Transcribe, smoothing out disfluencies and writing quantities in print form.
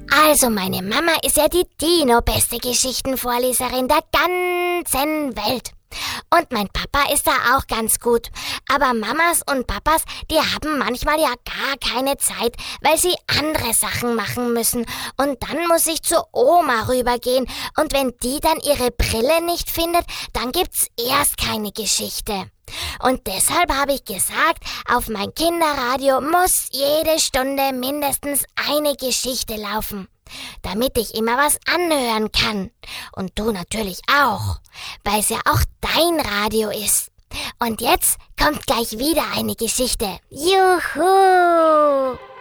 Also meine Mama ist ja die beste Geschichtenvorleserin der ganzen Welt. Und mein Papa ist da auch ganz gut. Aber Mamas und Papas, die haben manchmal ja gar keine Zeit, weil sie andere Sachen machen müssen. Und dann muss ich zur Oma rübergehen. Und wenn die dann ihre Brille nicht findet, dann gibt's erst keine Geschichte. Und deshalb habe ich gesagt, auf mein Kinderradio muss jede Stunde mindestens eine Geschichte laufen, damit ich immer was anhören kann. Und du natürlich auch, weil es ja auch dein Radio ist. Und jetzt kommt gleich wieder eine Geschichte. Juhu!